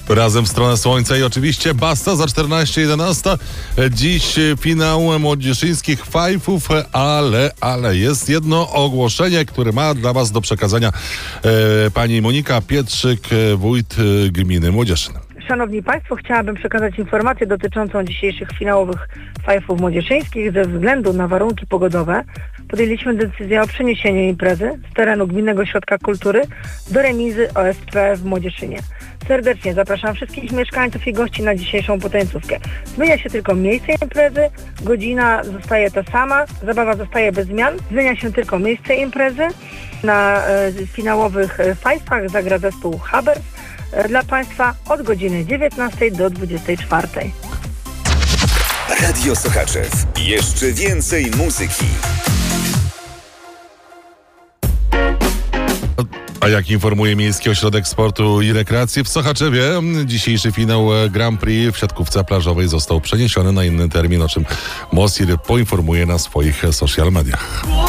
Razem w stronę słońca i oczywiście Basta za 14:11. Dziś finał młodzieżyńskich fajfów, ale jest jedno ogłoszenie, które ma dla was do przekazania pani Monika Pietrzyk, wójt gminy Młodzieszyn. Szanowni Państwo, chciałabym przekazać informację dotyczącą dzisiejszych finałowych fajfów młodzieżyńskich. Ze względu na warunki pogodowe podjęliśmy decyzję o przeniesieniu imprezy z terenu Gminnego Ośrodka Kultury do remizy OSP w Młodzieszynie. Serdecznie zapraszam wszystkich mieszkańców i gości na dzisiejszą potańcówkę. Zmienia się tylko miejsce imprezy, godzina zostaje ta sama, zabawa zostaje bez zmian, zmienia się tylko miejsce imprezy. Na finałowych fajfach zagra zespół Haber dla Państwa od godziny 19 do 24. Radio Sochaczew. Jeszcze więcej muzyki. A jak informuje Miejski Ośrodek Sportu i Rekreacji w Sochaczewie, dzisiejszy finał Grand Prix w siatkówce plażowej został przeniesiony na inny termin, o czym Mosir poinformuje na swoich social mediach.